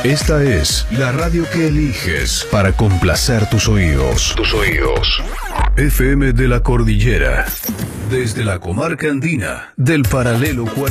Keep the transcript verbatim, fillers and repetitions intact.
Esta es la radio que eliges para complacer tus oídos. Tus oídos. F M de la Cordillera. Desde la comarca andina del paralelo cuarenta.